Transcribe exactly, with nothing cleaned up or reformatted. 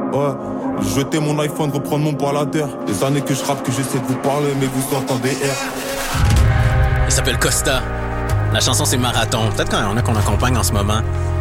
Ouais, jeter mon iPhone, reprendre mon baladeur. Des années que je rappe, que j'essaie de vous parler, mais vous entendez R. Il s'appelle Costa. La chanson c'est Marathon. Peut-être qu'il y en a qu'on accompagne en ce moment.